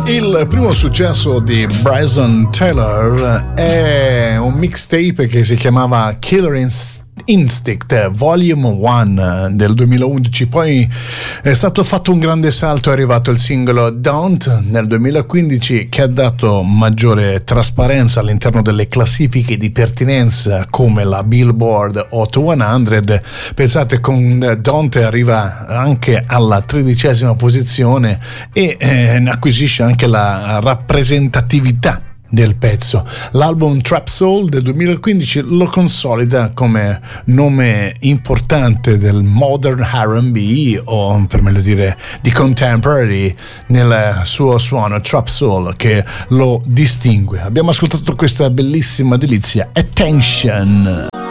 Il primo successo di Bryson Tiller è un mixtape che si chiamava Killer Instinct Volume 1 del 2011, poi è stato fatto un grande salto, è arrivato il singolo Don't nel 2015 che ha dato maggiore trasparenza all'interno delle classifiche di pertinenza come la Billboard Hot 100. Pensate, con Don't arriva anche alla 13ª posizione e acquisisce anche la rappresentatività del pezzo. L'album Trap Soul del 2015 lo consolida come nome importante del modern R&B, o per meglio dire di contemporary, nel suo suono Trap Soul che lo distingue. Abbiamo ascoltato questa bellissima delizia, Attention.